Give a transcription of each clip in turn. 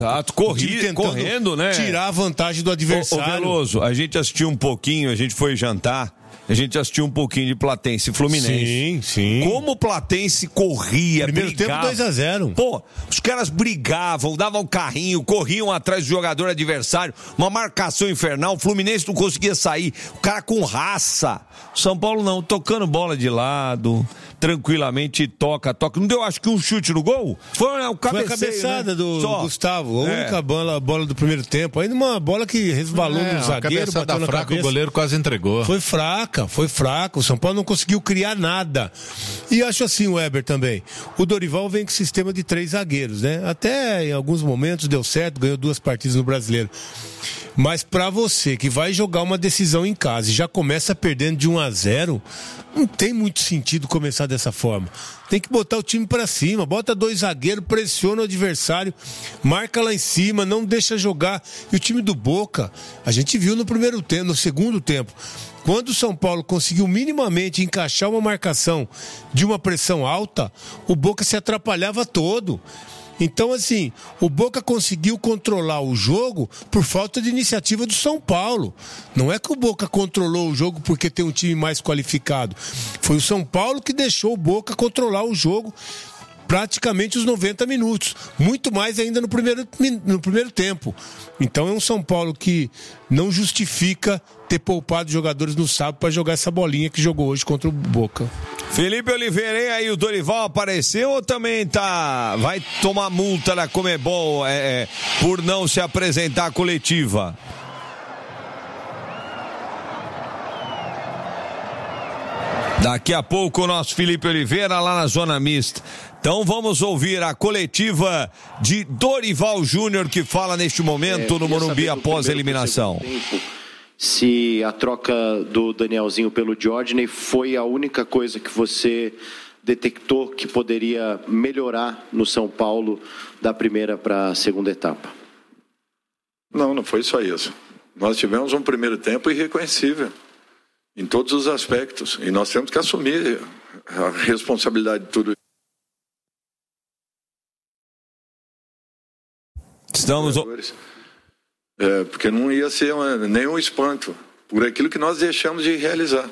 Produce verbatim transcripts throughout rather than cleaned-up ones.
Exato, corri, correndo, né? Tirar a vantagem do adversário. Ô, ô Veloso, a gente assistiu um pouquinho, a gente foi jantar, a gente assistiu um pouquinho de Platense e Fluminense. Sim, sim. Como o Platense corria, Primeiro brigava. tempo dois a zero. Pô, os caras brigavam, davam carrinho, corriam atrás do jogador adversário, uma marcação infernal, o Fluminense não conseguia sair, o cara com raça. São Paulo não, tocando bola de lado, tranquilamente, toca, toca. Não deu, acho que um chute no gol? Foi, né, o cabeceio, Foi a cabeçada, né, do Só. Gustavo, a É. única bola, bola do primeiro tempo. Ainda uma bola que resvalou É, no zagueiro, cabeçada bateu na fraca, cabeça. o goleiro quase entregou. Foi fraca, foi fraca. O São Paulo não conseguiu criar nada. E acho assim, o Weber também. O Dorival vem com sistema de três zagueiros, né? Até em alguns momentos deu certo, ganhou duas partidas no Brasileiro. Mas pra você que vai jogar uma decisão em casa e já começa perdendo de um a zero, não tem muito sentido começar dessa forma. Tem que botar o time pra cima, bota dois zagueiros, pressiona o adversário, marca lá em cima, não deixa jogar. E o time do Boca, a gente viu no primeiro tempo, no segundo tempo, quando o São Paulo conseguiu minimamente encaixar uma marcação de uma pressão alta, o Boca se atrapalhava todo. Então, assim, o Boca conseguiu controlar o jogo por falta de iniciativa do São Paulo. Não é que o Boca controlou o jogo porque tem um time mais qualificado. Foi o São Paulo que deixou o Boca controlar o jogo praticamente os noventa minutos. Muito mais ainda no primeiro, no primeiro tempo. Então é um São Paulo que não justifica ter poupado jogadores no sábado para jogar essa bolinha que jogou hoje contra o Boca. Felipe Oliveira, e aí o Dorival apareceu ou também tá, vai tomar multa da Conmebol é, é, por não se apresentar à coletiva? Daqui a pouco o nosso Felipe Oliveira lá na zona mista. Então vamos ouvir a coletiva de Dorival Júnior, que fala neste momento é, no Morumbi após a eliminação. Se a troca do Danielzinho pelo Diógenes foi a única coisa que você detectou que poderia melhorar no São Paulo da primeira para a segunda etapa? Não, não foi só isso. Nós tivemos um primeiro tempo irreconhecível em todos os aspectos e nós temos que assumir a responsabilidade de tudo isso. Estamos... É, porque não ia ser uma, nenhum espanto por aquilo que nós deixamos de realizar.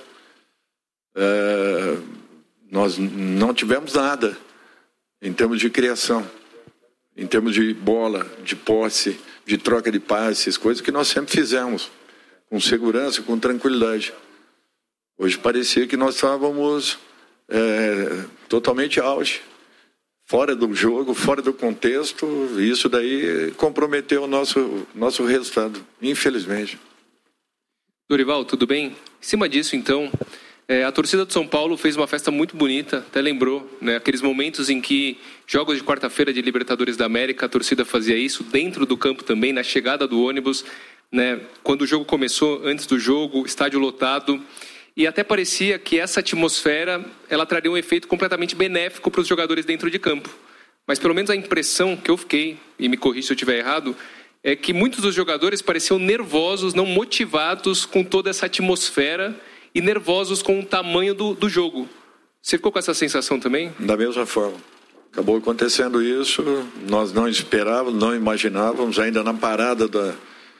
É, nós não tivemos nada em termos de criação, em termos de bola, de posse, de troca de passes, coisas que nós sempre fizemos, com segurança, com tranquilidade. Hoje parecia que nós estávamos é, totalmente out, fora do jogo, fora do contexto, e isso daí comprometeu o nosso, nosso resultado, infelizmente. Dorival, tudo bem? Em cima disso, então, é, a torcida do São Paulo fez uma festa muito bonita, até lembrou, né, aqueles momentos em que jogos de quarta-feira de Libertadores da América, a torcida fazia isso, dentro do campo também, na chegada do ônibus, né, quando o jogo começou, antes do jogo, estádio lotado. E até parecia que essa atmosfera ela traria um efeito completamente benéfico para os jogadores dentro de campo. Mas pelo menos a impressão que eu fiquei, e me corrija se eu estiver errado, é que muitos dos jogadores pareciam nervosos, não motivados com toda essa atmosfera e nervosos com o tamanho do, do jogo. Você ficou com essa sensação também? Da mesma forma. Acabou acontecendo isso, nós não esperávamos, não imaginávamos, ainda na parada da,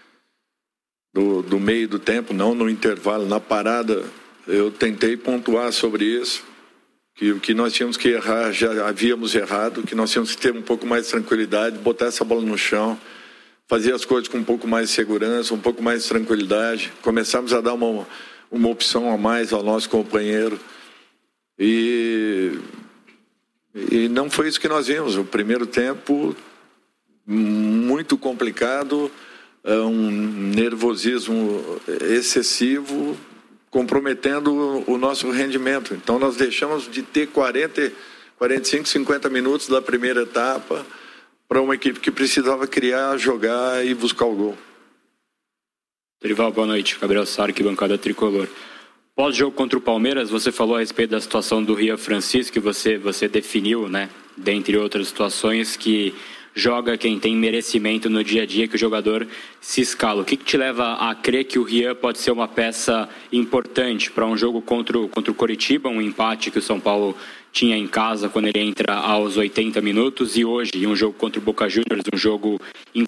do, do meio do tempo, não no intervalo, na parada... Eu tentei pontuar sobre isso, que o que nós tínhamos que errar, já havíamos errado, que nós tínhamos que ter um pouco mais de tranquilidade, botar essa bola no chão, fazer as coisas com um pouco mais de segurança, um pouco mais de tranquilidade. Começamos a dar uma, uma opção a mais ao nosso companheiro. E, e não foi isso que nós vimos. O primeiro tempo, muito complicado, um nervosismo excessivo, comprometendo o nosso rendimento. Então nós deixamos de ter quarenta, quarenta e cinco, cinquenta minutos da primeira etapa para uma equipe que precisava criar, jogar e buscar o gol. Dorival, boa noite. Gabriel Sara, aqui, bancada tricolor. Pós-jogo contra o Palmeiras, você falou a respeito da situação do Rian Francisco, que você, você definiu, né, dentre outras situações, que joga quem tem merecimento no dia a dia, que o jogador se escala. O que, que te leva a crer que o Rian pode ser uma peça importante para um jogo contra o, contra o Coritiba, um empate que o São Paulo tinha em casa quando ele entra aos oitenta minutos, e hoje, em um jogo contra o Boca Juniors, um jogo